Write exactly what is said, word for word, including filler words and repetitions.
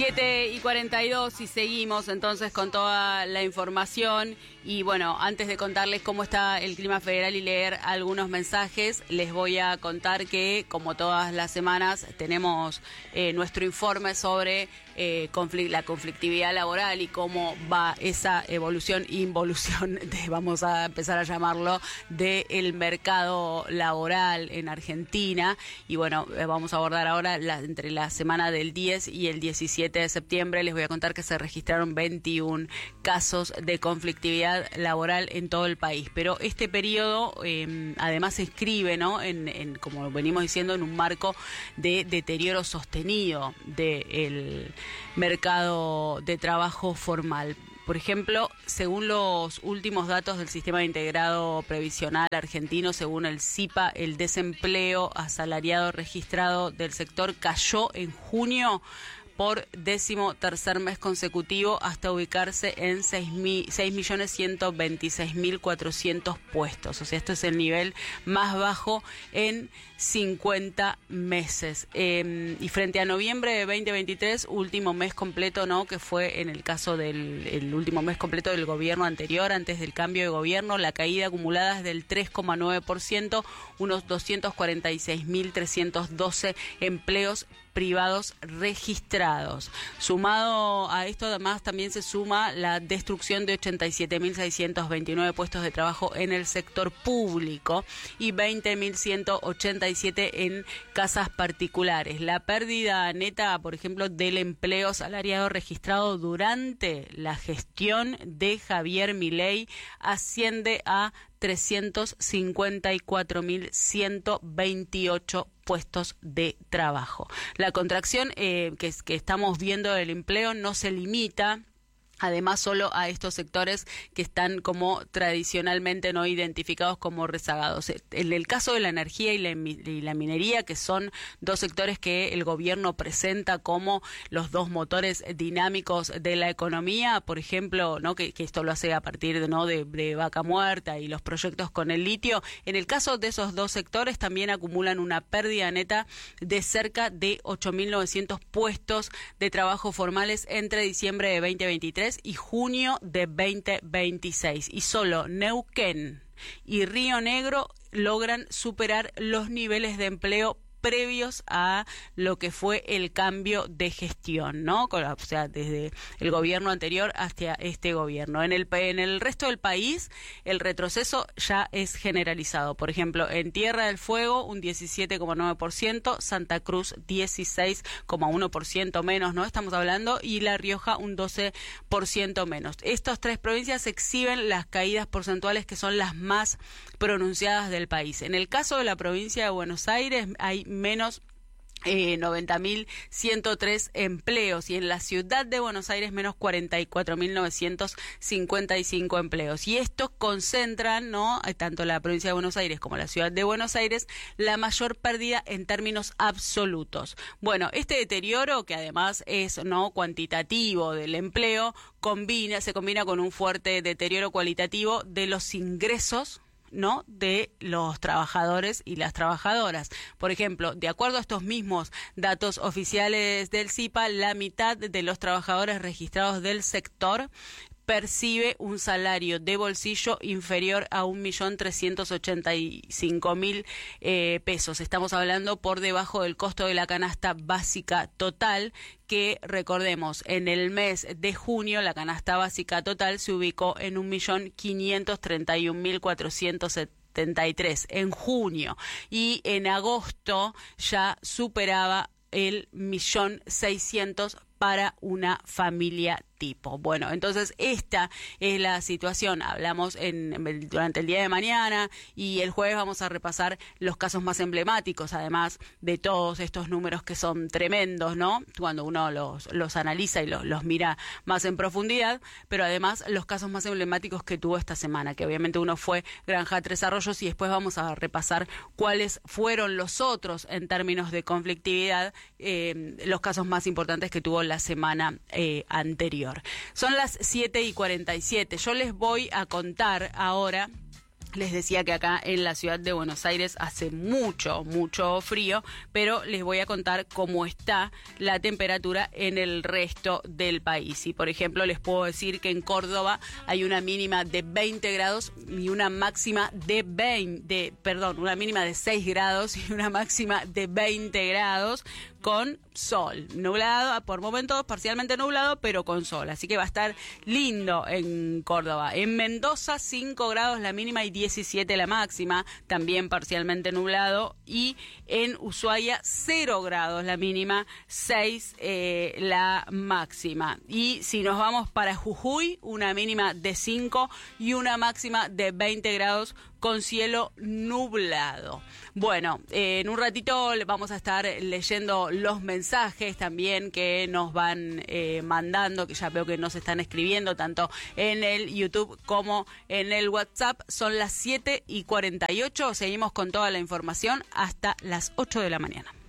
siete y cuarenta y dos y seguimos entonces con toda la información. Y bueno, antes de contarles cómo está el clima federal y leer algunos mensajes, les voy a contar que, como todas las semanas, tenemos eh, nuestro informe sobre eh, conflict la conflictividad laboral y cómo va esa evolución, involución, de, vamos a empezar a llamarlo, del mercado laboral en Argentina. Y bueno, eh, vamos a abordar ahora la, entre la semana del diez y el diecisiete de septiembre. Les voy a contar que se registraron veintiún casos de conflictividad laboral en todo el país, pero este periodo eh, además se inscribe, ¿no? En, en, como venimos diciendo, en un marco de deterioro sostenido del mercado de trabajo formal. Por ejemplo, según los últimos datos del Sistema Integrado Previsional Argentino, según el S I P A, el desempleo asalariado registrado del sector cayó en junio por décimo tercer mes consecutivo hasta ubicarse en seis millones ciento veintiséis mil cuatrocientos puestos. O sea, esto es el nivel más bajo en cincuenta meses. Eh, y frente a noviembre de veinte veintitrés, último mes completo, ¿no? Que fue en el caso del el último mes completo del gobierno anterior, antes del cambio de gobierno, la caída acumulada es del tres coma nueve por ciento, unos doscientos cuarenta y seis mil trescientos doce empleos privados registrados. Sumado a esto, además, también se suma la destrucción de ochenta y siete mil seiscientos veintinueve puestos de trabajo en el sector público y veinte mil ciento ochenta y siete en casas particulares. La pérdida neta, por ejemplo, del empleo asalariado registrado durante la gestión de Javier Milei asciende a trescientos cincuenta y cuatro mil ciento veintiocho puestos de trabajo. La contracción eh, que, que estamos viendo del empleo no se limita además solo a estos sectores que están como tradicionalmente no identificados como rezagados. En el caso de la energía y la, y la minería, que son dos sectores que el gobierno presenta como los dos motores dinámicos de la economía, por ejemplo, no que, que esto lo hace a partir de, ¿no? de, de Vaca Muerta y los proyectos con el litio, en el caso de esos dos sectores también acumulan una pérdida neta de cerca de ocho mil novecientos puestos de trabajo formales entre diciembre de veinte veintitrés y junio de veinte veintiséis. Y solo Neuquén y Río Negro logran superar los niveles de empleo previos a lo que fue el cambio de gestión, ¿no? O sea, desde el gobierno anterior hasta este gobierno. En el, en el resto del país, el retroceso ya es generalizado. Por ejemplo, en Tierra del Fuego, un diecisiete coma nueve por ciento, Santa Cruz, dieciséis coma uno por ciento menos, ¿no? Estamos hablando, y La Rioja, un doce por ciento menos. Estas tres provincias exhiben las caídas porcentuales que son las más pronunciadas del país. En el caso de la provincia de Buenos Aires, hay menos eh, noventa mil ciento tres empleos, y en la ciudad de Buenos Aires menos cuarenta y cuatro mil novecientos cincuenta y cinco empleos. Y estos concentran, ¿no?, tanto la provincia de Buenos Aires como la ciudad de Buenos Aires, la mayor pérdida en términos absolutos. Bueno, este deterioro, que además es no cuantitativo del empleo, combina, se combina con un fuerte deterioro cualitativo de los ingresos, ¿no?, de los trabajadores y las trabajadoras. Por ejemplo, de acuerdo a estos mismos datos oficiales del S I P A, la mitad de los trabajadores registrados del sector percibe un salario de bolsillo inferior a un millón trescientos ochenta y cinco mil eh, pesos. Estamos hablando por debajo del costo de la canasta básica total, que, recordemos, en el mes de junio la canasta básica total se ubicó en un millón quinientos treinta y un mil cuatrocientos setenta y tres en junio, y en agosto ya superaba el millón seiscientos para una familia tipo. Bueno, entonces esta es la situación. Hablamos en, durante el día de mañana, y el jueves vamos a repasar los casos más emblemáticos, además de todos estos números que son tremendos, ¿no?, cuando uno los, los analiza y los, los mira más en profundidad, pero además los casos más emblemáticos que tuvo esta semana, que obviamente uno fue Granja Tres Arroyos, y después vamos a repasar cuáles fueron los otros en términos de conflictividad, eh, los casos más importantes que tuvo la semana eh, anterior. Son las siete y cuarenta y siete. Yo les voy a contar ahora Les decía que acá en la ciudad de Buenos Aires hace mucho, mucho frío, pero les voy a contar cómo está la temperatura en el resto del país. Y por ejemplo, les puedo decir que en Córdoba hay una mínima de veinte grados y una máxima de veinte, de, perdón, una mínima de seis grados y una máxima de veinte grados con sol, nublado, por momentos parcialmente nublado, pero con sol. Así que va a estar lindo en Córdoba. En Mendoza, cinco grados la mínima y diecisiete la máxima, también parcialmente nublado. Y en Ushuaia, cero grados la mínima, seis eh, la máxima. Y si nos vamos para Jujuy, una mínima de cinco y una máxima de veinte grados con cielo nublado. Bueno, eh, en un ratito vamos a estar leyendo los mensajes también que nos van eh, mandando, que ya veo que nos están escribiendo tanto en el YouTube como en el WhatsApp. Son las siete y cuarenta y ocho, seguimos con toda la información hasta las ocho de la mañana.